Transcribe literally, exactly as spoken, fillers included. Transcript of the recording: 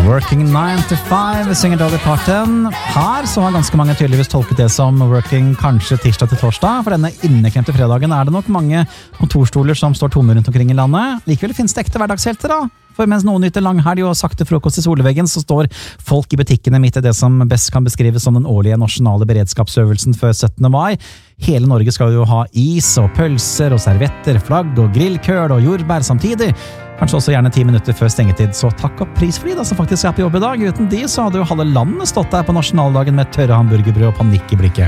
Working nine to five, synger Dolly Parton. Her så har ganske mange tydeligvis tolket det som working kanskje tirsdag til torsdag. For denne inneklemte fredagen er det nok mange kontorstoler som står tomme rundt omkring i landet. Likevel finnes det ekte hverdagshelter da. For mens noen nyter langhelg og sakte frokost i solveggen, så står folk i butikkene midt i det som best kan beskrives som den årlige nasjonale beredskapsøvelsen før syttende mai. Hele Norge skal jo ha is og pølser og servetter, flagg og grillkøl og jordbær samtidig. Kanskje også gjerne ti minutter før stengetid, så takk og pris for de da, som faktisk er på jobb i dag. Uten de så hadde jo halve landet stått der på nasjonaldagen med tørre hamburgerbrød og panikk i blikket.